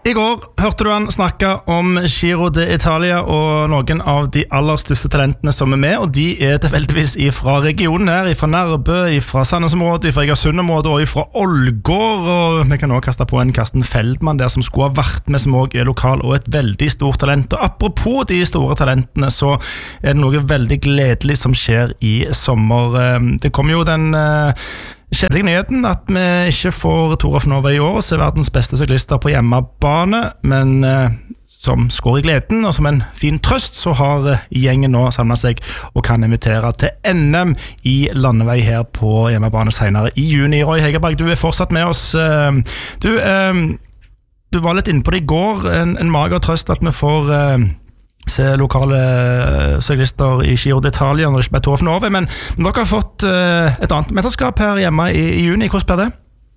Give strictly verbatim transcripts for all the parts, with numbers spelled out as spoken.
I går hørte du han snakke om Giro d'Italia og noen av de aller største talentene som er med, og de er tilfeldigvis fra regionen her, fra Nærbø, fra Sandnes-området, fra Egersund-området og fra Ålgård, og vi kan også kaste på en Karsten Feldman der som skulle ha vært med, som også er lokal og et veldig stort talent. Og apropos de store talentene, så er det noe veldig gledelig som skjer i sommer. Det kommer jo den kjedelige nyheten at vi ikke får Tour of Norway i år, så er verdens beste syklister på hjemmebane, men eh, som skår i gleden, og som en fin trøst, så har eh, gjengen nå samlet seg og kan invitere til N M i landevei her på hjemmebane senere i juni. Roy Hegerberg, du er fortsatt med oss. Eh, du, eh, du var litt inne på det i går, en, en mager trøst at vi får eh, se lokale syklister i Giro d'Italia når det ikke blir Tour of Norway, men, men dere har fått uh, et annet mesterskap her hjemme i, i juni. Hvordan blir det?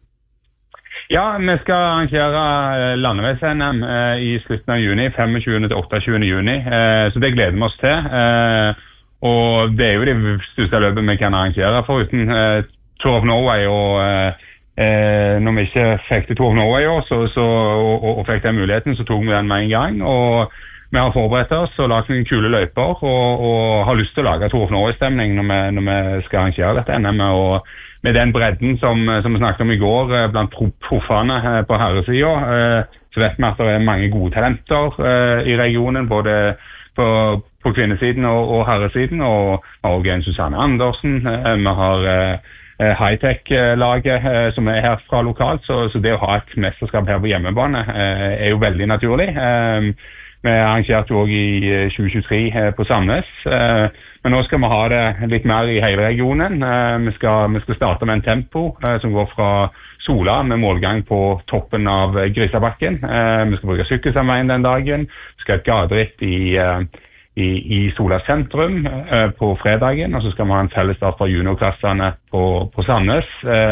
Ja, vi skal arrangere landeveis-N M uh, i slutten av juni, femogtjuende til otteogtjuende juni, uh, så det gleder vi oss til. Uh, og det er jo det største løpet vi kan arrangere foruten uh, Tour of Norway, og uh, uh, når vi ikke fikk til Tour of Norway i år, så, så, og, og, og fikk den muligheten, så tok vi den med en gang, og vi har forberedt oss og lagt noen kule løyper og, og har lyst til å lage Tour of Norway-stemning når, når vi skal arrangere dette N M. Og med den bredden som, som vi snakket om i går blant proffene på herresiden, så vet vi at det er mange gode talenter i regionen, både på, på kvinnesiden og, og herresiden. Og vi har også en Susanne Andersen, vi har high-tech-laget som er herfra lokalt, så, så det å ha et mesterskap her på hjemmebane er jo veldig naturlig. Vi arrangerte jo også i tjue tjuetre på Sandnes, men nå skal vi ha det litt mer i hele regionen. Vi skal, vi skal starte med en tempo som går fra Sola med målgang på toppen av Grisabakken. Vi skal bruke sykkelsamveien den dagen. Vi skal ha et gaderitt i, i, i Sola sentrum på fredagen, og så skal vi ha en fellesstart fra juniorklassene på, på Sandnes,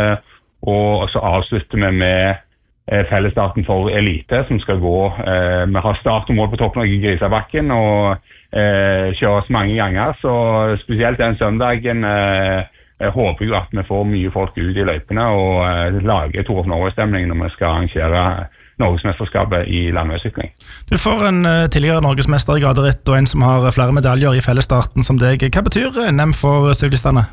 og så avslutter vi med fellesstarten for elite som skal gå. Eh, vi har start og mål på toppen av Grisabakken og eh, kjøres mange ganger, så spesielt den søndagen eh, jeg håper jo at vi får mye folk ut i løypene og eh, lager Tour of Norway-stemning når vi skal arrangere Norgesmesterskapet i landveissykling. Du får en uh, tidligere Norgesmester i gaderitt og en som har flere medaljer i fellesstarten som deg. Hva betyr N M for syklistene?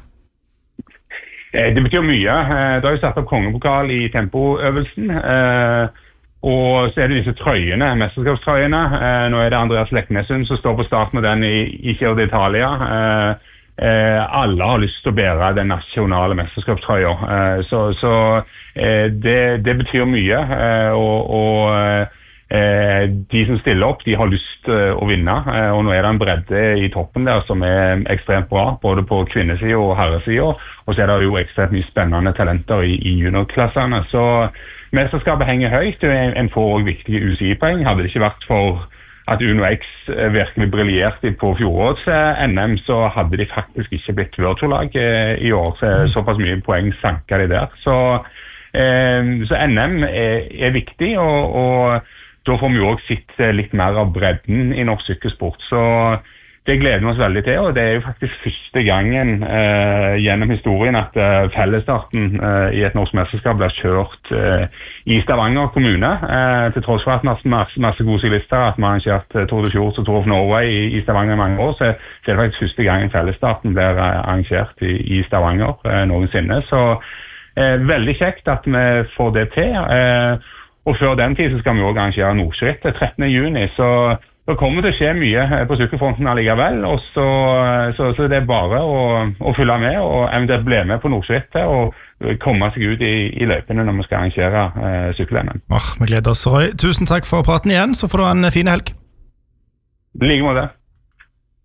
Det betyr mye. Det har jo satt opp kongepokal i tempoøvelsen, og så er det disse trøyene, mesterskapstrøyene. Nå er det Andreas Leknesund som står på start med den i, i Giro d'Italia. Alle har lyst til å bære den nasjonale mesterskapstrøya, så, så det, det betyr mye, og, og de som stiller opp, de har lyst å vinne, og nå er det en bredde i toppen der som er ekstremt bra, både på kvinnesiden og herresiden, og så er det jo ekstremt mye spennende talenter i, i juniorklassene, så mesterskapet henger høyt, og en får også viktige U C I-poeng. Hadde det ikke vært for at Uno X virkelig briljerte på fjorårets N M, så hadde de faktisk ikke blitt Virtual-lag i år, så såpass mye poeng sanker de der, så, så N M er, er viktig, og, og da får vi jo også sitt litt mer av bredden i norsk sykkelsport, så det gleder vi oss veldig til, og det er jo faktisk første gangen eh, gjennom historien at eh, fellesstarten eh, i et norsk mesterskap blir kjørt eh, i Stavanger kommune, eh, til tross for at masse, masse, masse gode syklister, at vi har arrangert eh, Tour de Fjords og Tour of Norway i, i Stavanger i mange år, så, så er det faktisk første gangen fellesstarten blir eh, arrangert i, i Stavanger eh, noensinne, så eh, veldig kjekt at vi får det til, eh, og før den tid så skal vi også arrangere Nordskrittet trettende juni, så det kommer til å skje mye på sykkelfronten allikevel, og så, så, så det er bare å, å følge med og eventuelt bli med på Nordskrittet og komme seg ut i, i løpene når vi skal arrangere eh, sykkel-N M. Oh, vi gleder oss, Roy. Tusen takk for praten igjen, så får du ha en fin helg. I like måte.